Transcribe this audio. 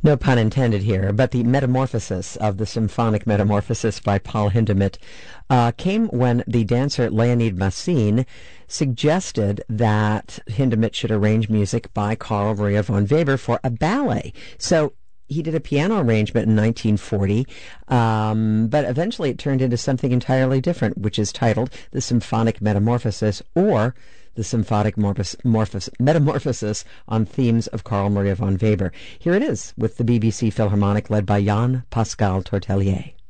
No pun intended here, but the metamorphosis of the Symphonic Metamorphosis by Paul Hindemith came when the dancer Leonid Massine suggested that Hindemith should arrange music by Carl Maria von Weber for a ballet. So he did a piano arrangement in 1940, but eventually it turned into something entirely different, which is titled The Symphonic Metamorphosis, or The Symphonic Metamorphosis on Themes of Carl Maria von Weber. Here it is with the BBC Philharmonic led by Jan Pascal Tortelier.